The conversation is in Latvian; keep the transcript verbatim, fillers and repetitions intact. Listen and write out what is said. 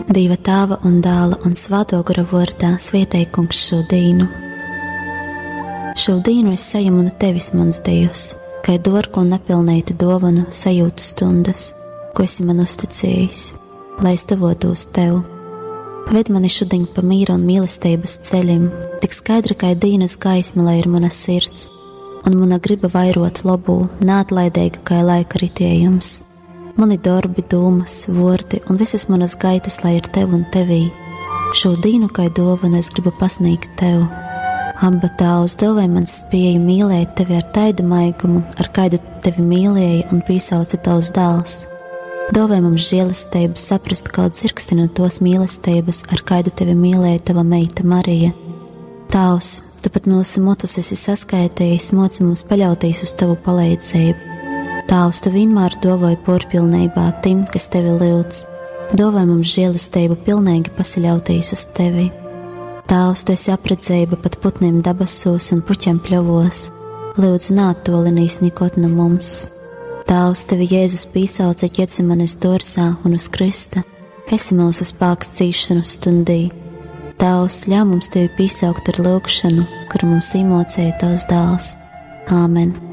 Dieva Tēva un Dēla un Svēto gara vārdā svētī Kungs šo dienu. Šo dienu es saņemu no tevis, mans Dievs, kā dārgu un nepilnītu dāvanu sajūtu stundas, ko esi man uzticējis, lai es tuvotos tev. Ved mani šodien pa mīra un mīlestības ceļiem, tik skaidra kā dienas gaisma, lai ir mana sirds, un mana griba vairot labu, neatlaidīga kā laika ritējums. Mani darbi, domas, vārdi un visas manas gaitas, lai ir tev un tevī. Šo dienu kā dāvanu es gribu pasniegt tev. Abba Tēvs, dāvāj man spēju mīlēt tevi ar taidu maigumu, ar kādu tevi mīlēja un piesauca tavs dēls. Dāvāj mums žēlastību saprast kādu dzirksti no tos mīlestības, ar kādu tevi mīlēja tava meita Marija. Tēvs, tu pat mūsu motus esi saskaitījis, moci mums paļauties uz tavu palīdzību. Tēvs, tu vienmēr dāvāji porpilnībā tim, kas tevi lūdz. Dāvāj mums žēlastību pilnīgi pasaļauties uz tevi. Tēvs, tu esi apredzējība pat putniem dabasos un puķiem pļovos. Lūdzu, neattolinīs nikot no mums. Tēvs, tevi Jēzus piesauca Ģetsemanes dārzā un uz krista. Esi mūsu spēks cīšanu stundī. Tēvs, ļauj mums tevi piesaukt ar lūgšanu, kuru mums īmocēja tavs dēls. Āmen.